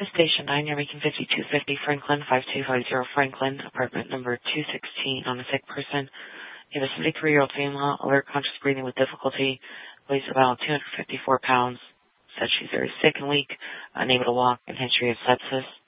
Station 9, you're making 5250 Franklin, 5250 Franklin, apartment number 216 on a sick person. You have a 73-year-old female, alert, conscious breathing with difficulty, weighs about 254 pounds, said she's very sick and weak, unable to walk, and history of sepsis.